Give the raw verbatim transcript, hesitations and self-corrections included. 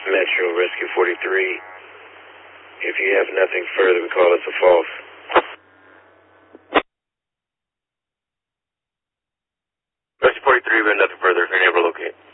Metro Rescue forty-three. If you have nothing further, we call this a false. Rescue forty-three, we have nothing further. Your neighbor locate.